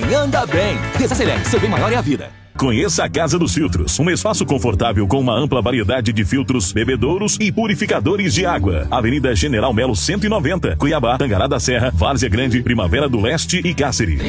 anda bem. Desacelere, seu bem maior é a vida. Conheça a Casa dos Filtros, um espaço confortável com uma ampla variedade de filtros, bebedouros e purificadores de água. Avenida General Melo 190, Cuiabá, Tangará da Serra, Várzea Grande, Primavera do Leste e Cáceres.